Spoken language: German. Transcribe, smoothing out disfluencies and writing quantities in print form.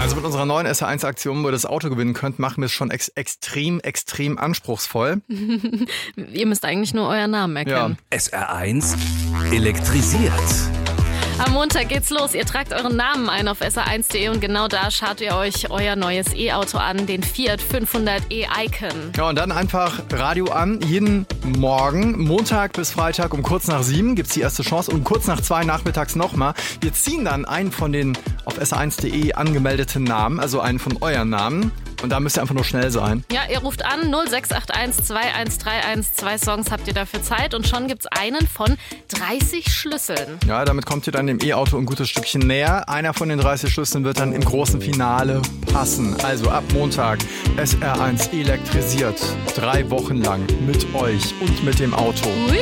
Also mit unserer neuen SR1-Aktion, wo ihr das Auto gewinnen könnt, machen wir es schon extrem anspruchsvoll. Ihr müsst eigentlich nur euren Namen erkennen. Ja. SR1 elektrisiert. Am Montag geht's los. Ihr tragt euren Namen ein auf sr1.de und genau da schaut ihr euch euer neues E-Auto an, den Fiat 500e Icon. Ja, und dann einfach Radio an, jeden Morgen, Montag bis Freitag um kurz nach 7 gibt's die erste Chance und kurz nach 2 nachmittags nochmal. Wir ziehen dann einen von den auf sr1.de angemeldeten Namen, also einen von euren Namen. Und da müsst ihr einfach nur schnell sein. Ja, ihr ruft an 0681 2131. 2 Songs habt ihr dafür Zeit und schon gibt's einen von 30 Schlüsseln. Ja, damit kommt ihr dann dem E-Auto ein gutes Stückchen näher. Einer von den 30 Schlüsseln wird dann im großen Finale passen. Also ab Montag SR1 elektrisiert. 3 Wochen lang mit euch und mit dem Auto.